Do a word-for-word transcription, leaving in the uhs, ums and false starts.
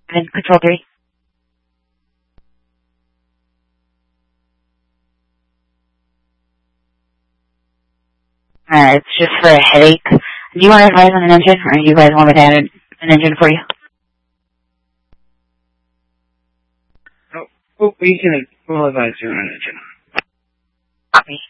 And Control three. Uh, it's just for a headache. Do you want to advise on an engine, or do you guys want me to add an engine for you? Oh, oh we can we'll advise you on an engine. Copy.